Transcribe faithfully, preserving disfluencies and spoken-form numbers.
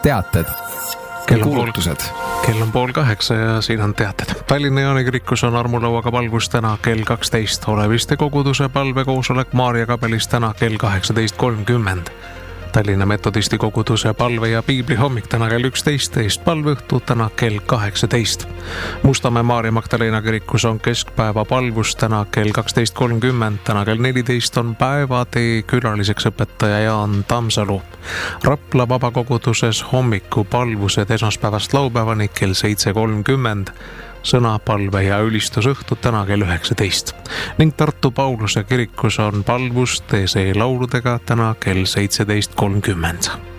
teated kell ja on kuulutused. Kell on pool kaheksa ja siin on teated. Tallinna Jaani kirikus on armulauaga palvus täna kell kaksteist. Oleviste koguduse palvekoosolek Maarja kapelis täna kell kaheksateist kolmkümmend. Tallinna metodisti koguduse palve ja piibli hommik täna kell üksteist, palve õhtu täna kell kaheksateist. Mustamäe Maarja Magdalena kirikus on keskpäeva palvus täna kell kaksteist kolmkümmend, täna kell neliteist on päevatee külaliseks õpetaja Jaan Tamsalu. Rapla vabakoguduses hommiku palvused esmaspäevast laupäevani kell seitse kolmkümmend. Sõna, palve ja ülistusõhtu täna kell üheksateist. Ning Tartu Pauluse kirikus on palvus T C lauludega täna kell seitseteist kolmkümmend.